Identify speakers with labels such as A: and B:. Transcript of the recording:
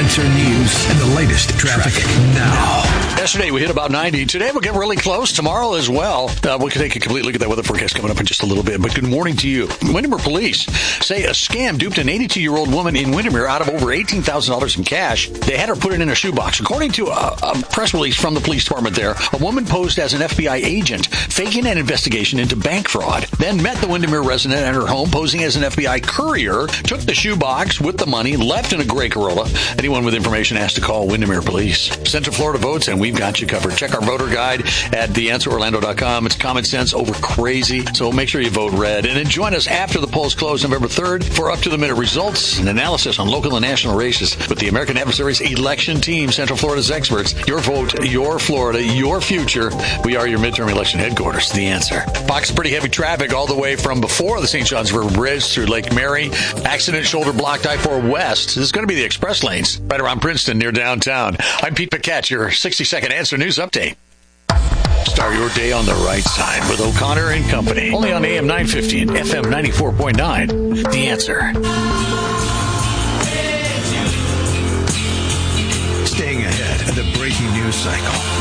A: Answer News and the latest traffic now.
B: Yesterday we hit about 90. Today we'll get really close. Tomorrow as well. We can take a complete look at that weather forecast coming up in just a little bit. But good morning to you. Windermere police say a scam duped an 82-year-old woman in Windermere out of over $18,000 in cash. They had her put it in a shoebox. According to a press release from the police department there, a woman posed as an FBI agent, faking an investigation into bank fraud. Then met the Windermere resident at her home, posing as an FBI courier, took the shoebox with the money, left in a gray Corolla. Anyone with information has to call Windermere Police. Central Florida votes, and we've got you covered. Check our voter guide at theanswerorlando.com. It's common sense over crazy, so make sure you vote red. And then join us after the polls close November 3rd for up-to-the-minute results and analysis on local and national races with the American Adversaries election team, Central Florida's experts. Your vote, your Florida, your future. We are your midterm election headquarters. The Answer. Box pretty heavy traffic all the way from before the St. Johns River Bridge through Lake Mary. Accident shoulder blocked I-4 West. This is going to be the express lanes right around Princeton near downtown. I'm Pete Paquette, your 60-second Answer News update. Start your day on the right side with O'Connor and Company. Only on AM 950 and FM 94.9. The Answer.
A: Staying ahead of the breaking news cycle.